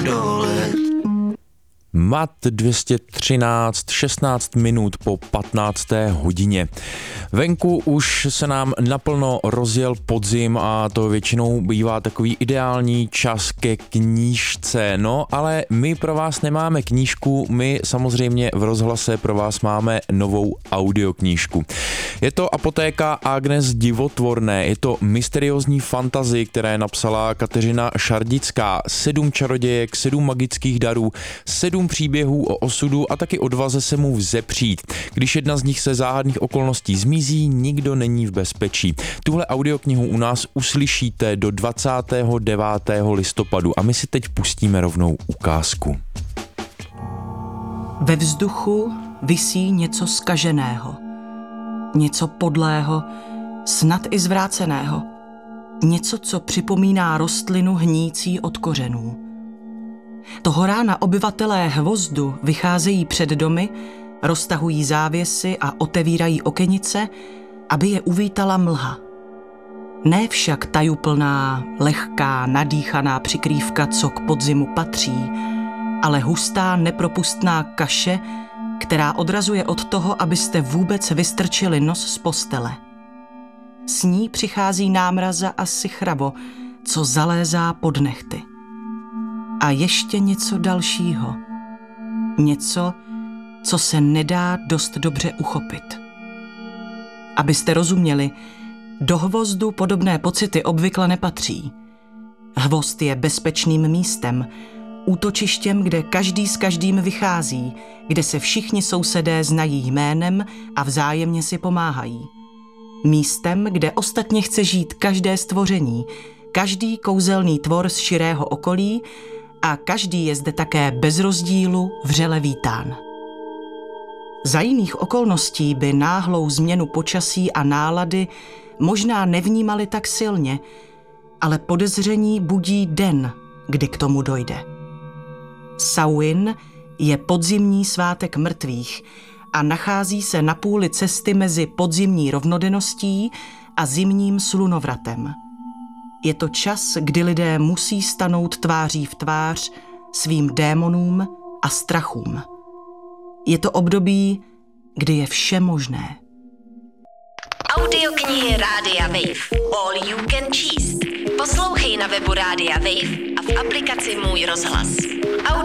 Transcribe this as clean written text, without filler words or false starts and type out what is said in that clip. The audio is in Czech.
Mat 213, 16 minut po 15. hodině. Venku už se nám naplno rozjel podzim a to většinou bývá takový ideální čas ke knížce. No, ale my pro vás nemáme knížku, my samozřejmě v rozhlase pro vás máme novou audioknížku. Je to Apotéka Agnes Divotvorné, je to mysteriózní fantasy, které napsala Kateřina Šardická. 7 čarodějek, 7 magických darů, 7 příběhů o osudu a taky odvaze se mu vzepřít. Když jedna z nich se záhadných okolností zmizí, nikdo není v bezpečí. Tuhle audioknihu u nás uslyšíte do 29. listopadu a my si teď pustíme rovnou ukázku. Ve vzduchu visí něco zkaženého, něco podlého, snad i zvráceného. Něco, co připomíná rostlinu hnící od kořenů. Toho rána obyvatelé Hvozdu vycházejí před domy, roztahují závěsy a otevírají okenice, aby je uvítala mlha. Ne však tajuplná, lehká, nadýchaná přikrývka, co k podzimu patří, ale hustá, nepropustná kaše, která odrazuje od toho, abyste vůbec vystrčili nos z postele. S ní přichází námraza a sichrabo, co zalézá pod nehty. A ještě něco dalšího. Něco, co se nedá dost dobře uchopit. Abyste rozuměli, do Hvozdu podobné pocity obvykle nepatří. Hvozd je bezpečným místem, útočištěm, kde každý s každým vychází, kde se všichni sousedé znají jménem a vzájemně si pomáhají. Místem, kde ostatně chce žít každé stvoření, každý kouzelný tvor z širého okolí a každý je zde také bez rozdílu vřele vítán. Za jiných okolností by náhlou změnu počasí a nálady možná nevnímali tak silně, ale podezření budí den, kdy k tomu dojde. Samhain je podzimní svátek mrtvých a nachází se na půli cesty mezi podzimní rovnodenností a zimním slunovratem. Je to čas, kdy lidé musí stanout tváří v tvář svým démonům a strachům. Je to období, kdy je vše možné. Audioknihy Rádia Wave. All you can číst. Poslouchej na webu Rádia Wave a v aplikaci Můj rozhlas.